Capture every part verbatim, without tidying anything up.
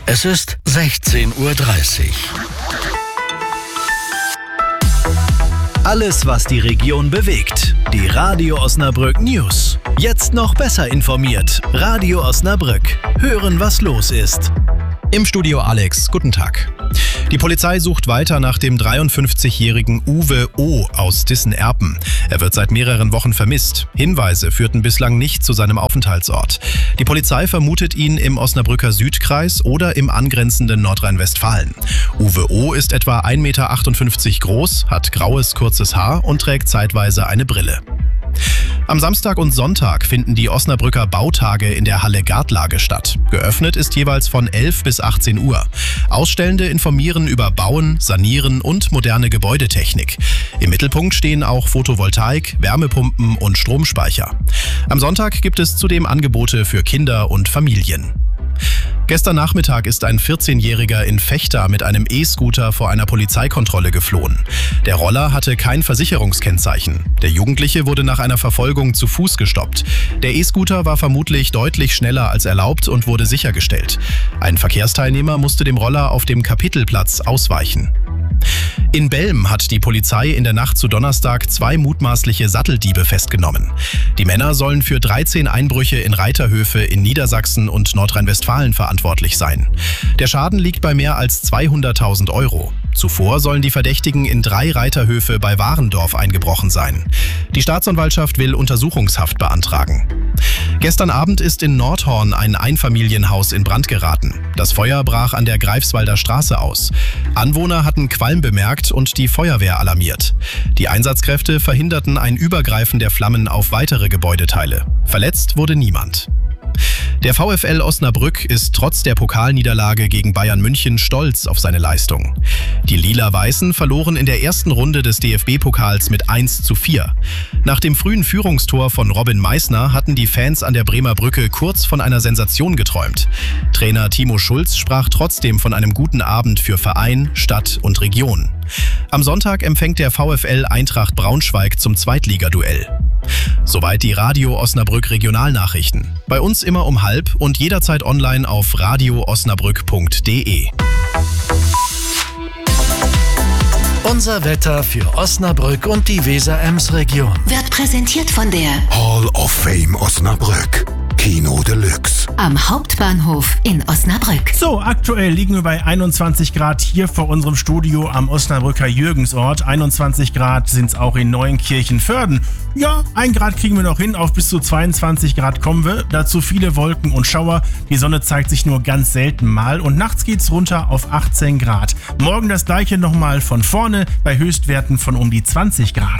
Es ist sechzehn Uhr dreißig. Alles, was die Region bewegt. Die Radio Osnabrück News. Jetzt noch besser informiert. Radio Osnabrück. Hören, was los ist. Im Studio Alex, guten Tag. Die Polizei sucht weiter nach dem dreiundfünfzigjährigen Uwe O. aus Dissen-Erpen. Er wird seit mehreren Wochen vermisst. Hinweise führten bislang nicht zu seinem Aufenthaltsort. Die Polizei vermutet ihn im Osnabrücker Südkreis oder im angrenzenden Nordrhein-Westfalen. Uwe O. ist etwa ein Meter achtundfünfzig groß, hat graues, kurzes Haar und trägt zeitweise eine Brille. Am Samstag und Sonntag finden die Osnabrücker Bautage in der Halle Gartlage statt. Geöffnet ist jeweils von elf bis achtzehn Uhr. Ausstellende informieren über Bauen, Sanieren und moderne Gebäudetechnik. Im Mittelpunkt stehen auch Photovoltaik, Wärmepumpen und Stromspeicher. Am Sonntag gibt es zudem Angebote für Kinder und Familien. Gestern Nachmittag ist ein vierzehnjähriger in Vechta mit einem E-Scooter vor einer Polizeikontrolle geflohen. Der Roller hatte kein Versicherungskennzeichen. Der Jugendliche wurde nach einer Verfolgung zu Fuß gestoppt. Der E-Scooter war vermutlich deutlich schneller als erlaubt und wurde sichergestellt. Ein Verkehrsteilnehmer musste dem Roller auf dem Kapitelplatz ausweichen. In Belm hat die Polizei in der Nacht zu Donnerstag zwei mutmaßliche Satteldiebe festgenommen. Die Männer sollen für dreizehn Einbrüche in Reiterhöfe in Niedersachsen und Nordrhein-Westfalen verantwortlich sein. Der Schaden liegt bei mehr als zweihunderttausend Euro. Zuvor sollen die Verdächtigen in drei Reiterhöfe bei Warendorf eingebrochen sein. Die Staatsanwaltschaft will Untersuchungshaft beantragen. Gestern Abend ist in Nordhorn ein Einfamilienhaus in Brand geraten. Das Feuer brach an der Greifswalder Straße aus. Anwohner hatten Qualm bemerkt und die Feuerwehr alarmiert. Die Einsatzkräfte verhinderten ein Übergreifen der Flammen auf weitere Gebäudeteile. Verletzt wurde niemand. Der VfL Osnabrück ist trotz der Pokalniederlage gegen Bayern München stolz auf seine Leistung. Die Lila-Weißen verloren in der ersten Runde des D F B-Pokals mit eins zu vier. Nach dem frühen Führungstor von Robin Meissner hatten die Fans an der Bremer Brücke kurz von einer Sensation geträumt. Trainer Timo Schulz sprach trotzdem von einem guten Abend für Verein, Stadt und Region. Am Sonntag empfängt der VfL Eintracht Braunschweig zum Zweitligaduell. Soweit die Radio Osnabrück Regionalnachrichten. Bei uns immer um halb und jederzeit online auf radio osnabrück punkt de. Unser Wetter für Osnabrück und die Weser-Ems-Region Wird präsentiert von der Hall of Fame Osnabrück. Kino Deluxe. am Hauptbahnhof in Osnabrück. So, aktuell liegen wir bei einundzwanzig Grad hier vor unserem Studio am Osnabrücker Jürgensort. einundzwanzig Grad sind es auch in Neuenkirchen-Vörden. Ja, ein Grad kriegen wir noch hin, auf bis zu zweiundzwanzig Grad kommen wir. Dazu viele Wolken und Schauer. Die Sonne zeigt sich nur ganz selten mal und nachts geht's runter auf achtzehn Grad. Morgen das gleiche nochmal von vorne bei Höchstwerten von um die zwanzig Grad.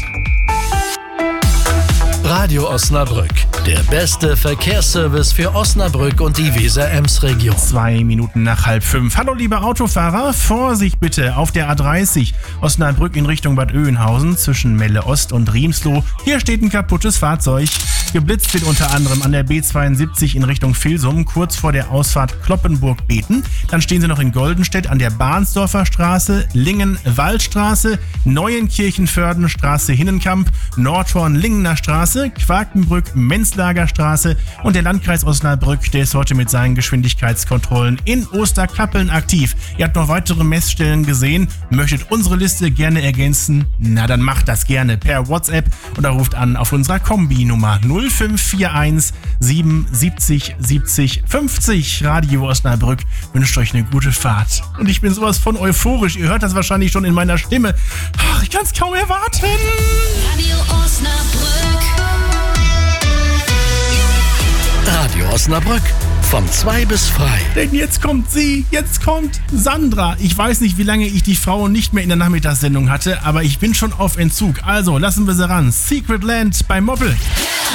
Radio Osnabrück, der beste Verkehrsservice für Osnabrück und die Weser-Ems-Region. Zwei Minuten nach halb fünf. Hallo liebe Autofahrer, Vorsicht bitte auf der A dreißig Osnabrück in Richtung Bad Oeynhausen zwischen Melle Ost und Riemsloh. Hier steht ein kaputtes Fahrzeug. Geblitzt wird unter anderem an der B zweiundsiebzig in Richtung Vilsum, kurz vor der Ausfahrt Kloppenburg-Beten. Dann stehen sie noch in Goldenstedt an der Bahnsdorfer Straße, Lingen-Waldstraße, Neuenkirchen-Vörden-Straße, Hinnenkamp, Nordhorn-Lingener Straße, Quakenbrück-Menzlager Straße und der Landkreis Osnabrück, der ist heute mit seinen Geschwindigkeitskontrollen in Osterkappeln aktiv. Ihr habt noch weitere Messstellen gesehen, möchtet unsere Liste gerne ergänzen? Na, dann macht das gerne per WhatsApp oder ruft an auf unserer Kombi-Nummer null fünf vier eins sieben siebzig siebzig fünfzig. Radio Osnabrück wünscht euch eine gute Fahrt. Und ich bin sowas von euphorisch, ihr hört das wahrscheinlich schon in meiner Stimme. Ach, ich kann es kaum erwarten. Radio Osnabrück. Radio Osnabrück, von zwei bis frei. Denn jetzt kommt sie, jetzt kommt Sandra. Ich weiß nicht, wie lange ich die Frau nicht mehr in der Nachmittagssendung hatte, aber ich bin schon auf Entzug. Also lassen wir sie ran. Secret Land bei Moppel.